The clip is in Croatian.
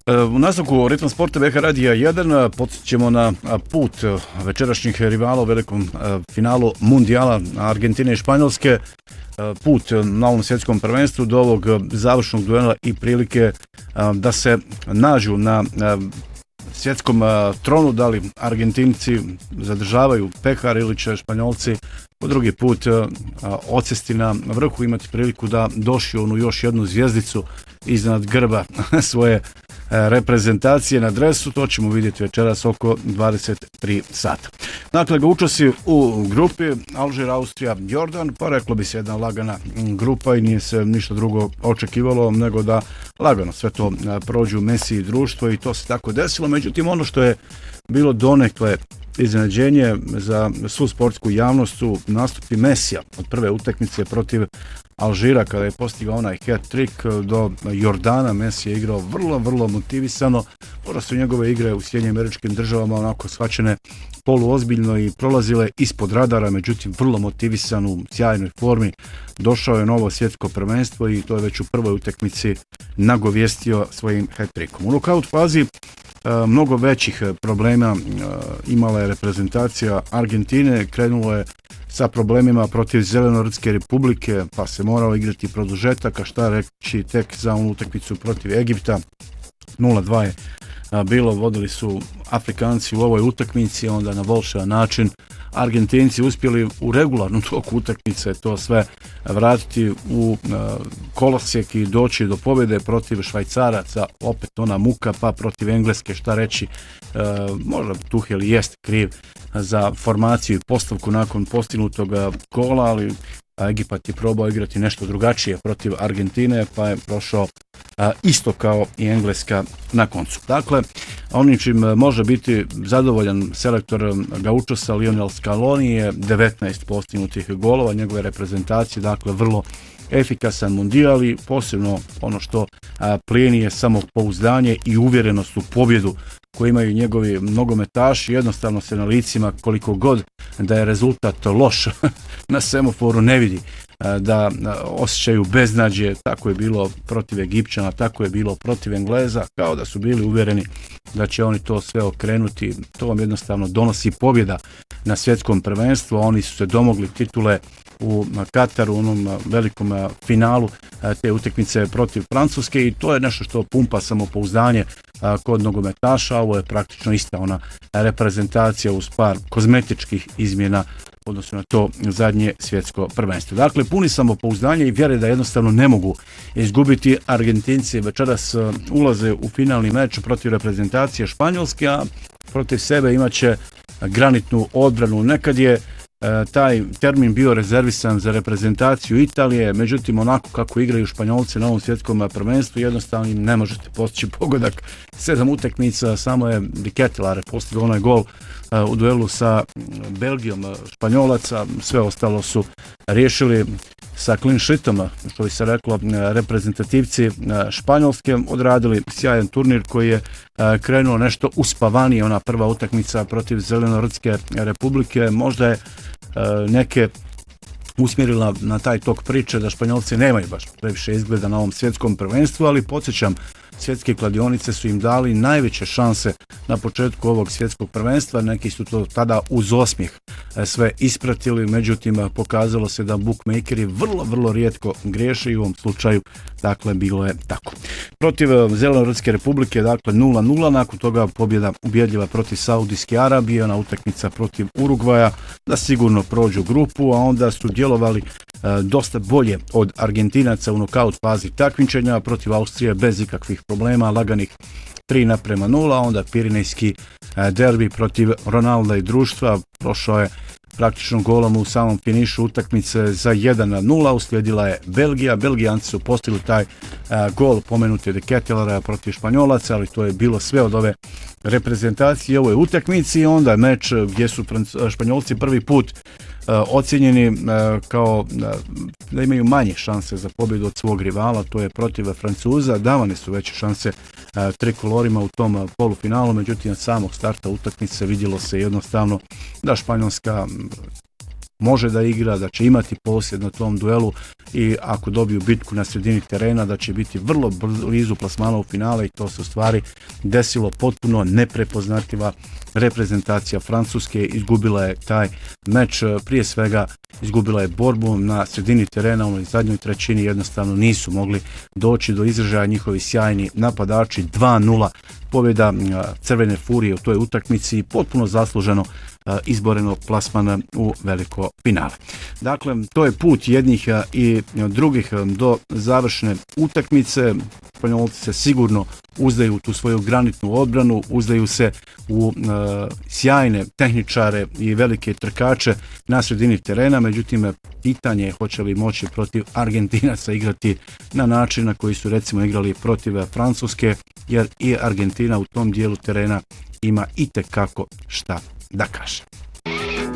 U nastavku Ritma sporta BH Radija 1 podsjećamo na put večerašnjih rivala u velikom finalu mundijala Argentine i Španjolske. Put na ovom svjetskom prvenstvu do ovog završnog duela i prilike da se nađu na svjetskom tronu, da li Argentinci zadržavaju pehar ili će Španjolci po drugi put odsesti na vrhu, imati priliku da došli onu još jednu zvjezdicu iznad grba svoje reprezentacije na dresu. To ćemo vidjeti večeras oko 23 sata. Dakle, ga učesi u grupi Alžir, Austrija, Jordan, pa reklo bi se jedna lagana grupa i nije se ništa drugo očekivalo nego da lagano sve to prođu Messi i društvo i to se tako desilo. Međutim, ono što je bilo donekle iznenađenje za svu sportsku javnost su nastupi Messija od prve utakmice protiv Alžira kada je postigao onaj hat-trick do Jordana. Messi je igrao vrlo motivisano. Možda su njegove igre u Sjedinjenim Američkim Državama onako shvaćene poluozbiljno i prolazile ispod radara, međutim vrlo motivisan, u sjajnoj formi. Došao je novo svjetsko prvenstvo i to je već u prvoj utakmici nagovijestio svojim hat-trickom. U nokaut fazi mnogo većih problema imala je reprezentacija Argentine, krenulo je sa problemima protiv Zelenorodske republike, pa se morao igrati produžetak, a šta reći tek za onu utakmicu protiv Egipta. 0-2 je bilo, vodili su Afrikanci u ovoj utakmici, onda na volševan način Argentinci uspjeli u regularnom toku utakmice to sve vratiti u kolosijek i doći do pobjede protiv Švajcaraca, opet ona muka, pa protiv Engleske, šta reći, možda Tuchel jest kriv za formaciju i postavku nakon postignutog gola, ali Egipat je probao igrati nešto drugačije protiv Argentine, pa je prošao isto kao i Engleska na koncu. Dakle, onim čim može biti zadovoljan selektor Gauchosa Lionel Scaloni je 19 postignutih golova njegove reprezentacije, dakle vrlo efikasan mundijal i posebno ono što plijeni je samopouzdanje i uvjerenost u pobjedu koje imaju njegovi nogometaši. Jednostavno se na licima, koliko god da je rezultat loš, na semaforu ne vidi da osjećaju beznađe. Tako je bilo protiv Egipćana, tako je bilo protiv Engleza, kao da su bili uvjereni da će oni to sve okrenuti. To vam jednostavno donosi pobjeda na svjetskom prvenstvu. Oni su se domogli titule u Kataru, u onom velikom finalu te utakmice protiv Francuske i to je nešto što pumpa samopouzdanje kod nogometaša. Ovo je praktično ista ona reprezentacija uz par kozmetičkih izmjena odnosno na to zadnje svjetsko prvenstvo. Dakle, puni samopouzdanje i vjere da jednostavno ne mogu izgubiti. Argentinci večeras ulaze u finalni meč protiv reprezentacije Španjolske, a protiv sebe imaće granitnu odbranu. Nekad je taj termin bio rezervisan za reprezentaciju Italije, međutim onako kako igraju Španjolci na ovom svjetskom prvenstvu jednostavno im ne možete postići pogodak. 7 utakmica, samo je Di Ketelaere postigao onaj gol u duelu sa Belgijom Španjolaca, sve ostalo su riješili sa clean sheetom, što bi se reklo, reprezentativci Španjolske, odradili sjajan turnir koji je krenuo nešto uspavanije. Ona prva utakmica protiv Zelenorodske republike možda je neke usmjerila na taj tok priče da Španjolci nemaju baš previše izgleda na ovom svjetskom prvenstvu, ali podsjećam, svjetske kladionice su im dali najveće šanse na početku ovog svjetskog prvenstva. Neki su to tada uz osmijeh sve ispratili, međutim pokazalo se da bookmakeri vrlo rijetko griješe i u ovom slučaju dakle bilo je tako. Protiv Zelenorodske republike dakle 0-0, nakon toga pobjeda ubjedljiva protiv Saudijske Arabije, ona utakmica protiv Urugvaja da sigurno prođu grupu, a onda su djelovali dosta bolje od Argentinaca u nokaut fazi takmičenja protiv Austrije bez ikakvih problema, laganih 3-0, onda Pirinejski derbi protiv Ronalda i društva, prošao je praktično golom u samom finišu utakmice za 1-0, uslijedila je Belgija. Belgijanci su postigli taj gol pomenuti Di Ketelaere protiv Španjolaca, ali to je bilo sve od ove reprezentacije u ovoj utakmici. Onda je meč gdje su Španjolci prvi put ocjenjeni kao da imaju manje šanse za pobjedu od svog rivala, to je protiv Francuza. Davane su veće šanse trikolorima u tom polufinalu, međutim od samog starta utakmice vidjelo se jednostavno da Španjolska može da igra, da će imati posjed na tom duelu i ako dobiju bitku na sredini terena da će biti vrlo blizu plasmana u finale i to se u stvari desilo. Potpuno neprepoznatljiva reprezentacija Francuske, izgubila je taj meč, prije svega izgubila je borbu na sredini terena, u zadnjoj trećini jednostavno nisu mogli doći do izražaja njihovi sjajni napadači. 2:0 pobjeda Crvene furije u toj utakmici, potpuno zasluženo izboreno plasman u veliko finale. Dakle, to je put jednih i drugih do završne utakmice. Španjolci se sigurno uzdaju u tu svoju granitnu odbranu, uzdaju se u sjajne tehničare i velike trkače na sredini terena, međutim pitanje je hoće li moći protiv Argentinaca igrati na način na koji su recimo igrali protiv Francuske, jer i Argentina u tom dijelu terena ima itekako šta da kaže.